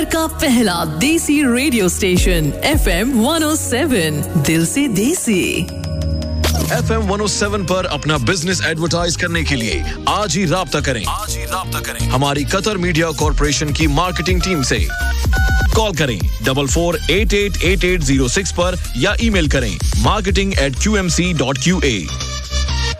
का पहला देसी रेडियो स्टेशन FM 107 दिल से देसी FM 107 पर अपना बिजनेस एडवर्टाइज करने के लिए आज ही राब्ता करें हमारी कतर मीडिया कॉर्पोरेशन की मार्केटिंग टीम से कॉल करें 44888806 पर या ईमेल करें marketing@qmc.qa